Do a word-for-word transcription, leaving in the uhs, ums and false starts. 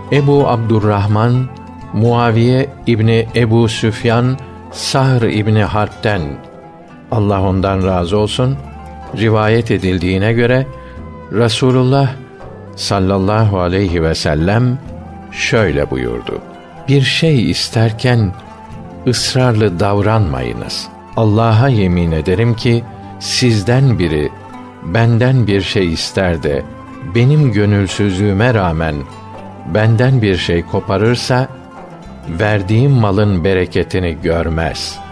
Ebu Abdurrahman Muaviye İbni Ebu Süfyan Sahr İbni Harp'ten, Allah ondan razı olsun, rivayet edildiğine göre Resulullah sallallahu aleyhi ve sellem şöyle buyurdu: Bir şey isterken ısrarlı davranmayınız. Allah'a yemin ederim ki sizden biri benden bir şey ister de benim gönülsüzlüğüme rağmen benden bir şey koparırsa verdiğim malın bereketini görmez.